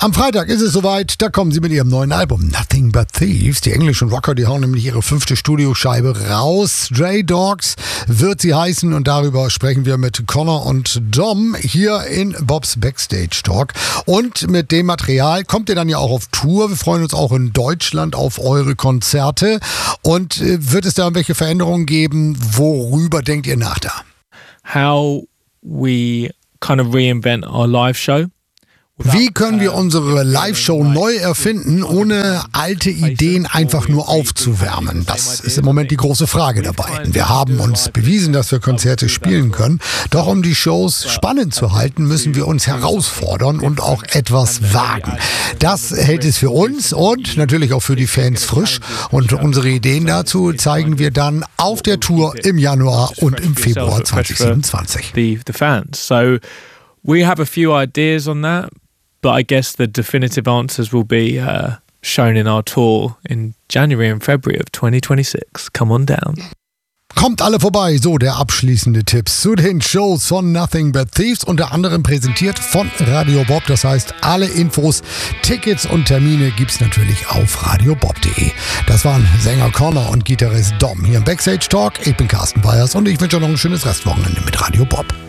Am Freitag ist es soweit, da kommen sie mit ihrem neuen Album Nothing But Thieves. Die englischen Rocker, die hauen nämlich ihre 5. Studioscheibe raus. Stray Dogs wird sie heißen und darüber sprechen wir mit Connor und Dom hier in Bobs Backstage Talk. Und mit dem Material kommt ihr dann ja auch auf Tour. Wir freuen uns auch in Deutschland auf eure Konzerte. Und wird es da irgendwelche Veränderungen geben? Worüber denkt ihr nach da? How we kind of reinvent our live show. Wie können wir unsere Live-Show neu erfinden, ohne alte Ideen einfach nur aufzuwärmen? Das ist im Moment die große Frage dabei. Wir haben uns bewiesen, dass wir Konzerte spielen können. Doch um die Shows spannend zu halten, müssen wir uns herausfordern und auch etwas wagen. Das hält es für uns und natürlich auch für die Fans frisch. Und unsere Ideen dazu zeigen wir dann auf der Tour im Januar und im Februar 2027. So we have a few ideas on that. But I guess the definitive answers will be shown in our tour in January and February of 2026. Come on down. Kommt alle vorbei, so der abschließende Tipps zu den Shows von Nothing But Thieves, unter anderem präsentiert von Radio Bob. Das heißt, alle Infos, Tickets und Termine gibt's natürlich auf radiobob.de. Das waren Sänger Connor und Gitarrist Dom hier im Backstage Talk. Ich bin Carsten Weyers und ich wünsche euch noch ein schönes Restwochenende mit Radio Bob.